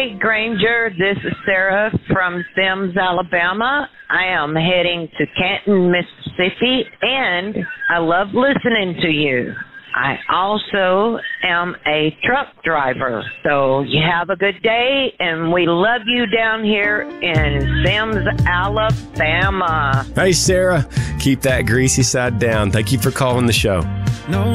Hi, Granger. This is Sarah from Sims, Alabama. I am heading to Canton, Mississippi, and I love listening to you. I also am a truck driver. So you have a good day, and we love you down here in Sims, Alabama. Hey, Sarah, keep that greasy side down. Thank you for calling the show. No.